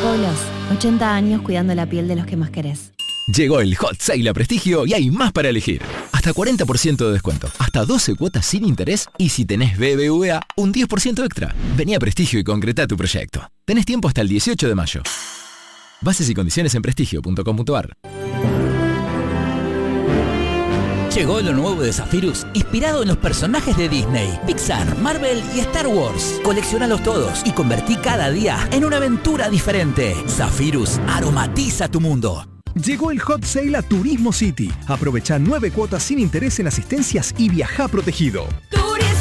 Pueblos, 80 años cuidando la piel de los que más querés. Llegó el Hot Sale a Prestigio y hay más para elegir. Hasta 40% de descuento, hasta 12 cuotas sin interés y si tenés BBVA, un 10% extra. Vení a Prestigio y concretá tu proyecto. Tenés tiempo hasta el 18 de mayo. Bases y condiciones en prestigio.com.ar. Llegó lo nuevo de Zephyrus, inspirado en los personajes de Disney, Pixar, Marvel y Star Wars. Coleccionalos todos y convertí cada día en una aventura diferente. Zephyrus aromatiza tu mundo. Llegó el Hot Sale a Turismo City. Aprovecha 9 cuotas sin interés en asistencias y viajá protegido.